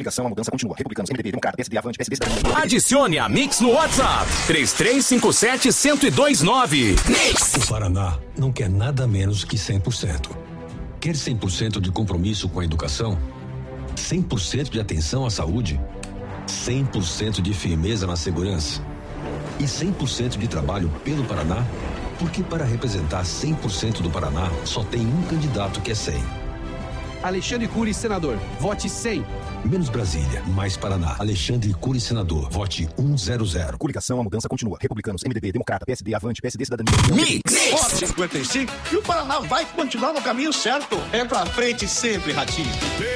Coligação, a mudança continua. Republicanos, MDB, Democrata, PSD, Avante, PSD, Cidadania. Adicione a Mix no WhatsApp. 3357-1029. Mix. O Paraná não quer nada menos que 100%. Quer 100% de compromisso com a educação? 100% de atenção à saúde? 100% de firmeza na segurança? E 100% de trabalho pelo Paraná? Porque para representar 100% do Paraná, só tem um candidato que é 100. Alexandre Cury, senador. Vote 100. Menos Brasília, mais Paraná. Alexandre Cury, senador. Vote 100. Coligação, a mudança continua. Republicanos, MDB, Democrata, PSD, Avante, PSD, Cidadania. Mix. Vote 55 e o Paraná vai continuar no caminho certo. É pra frente sempre, Ratinho.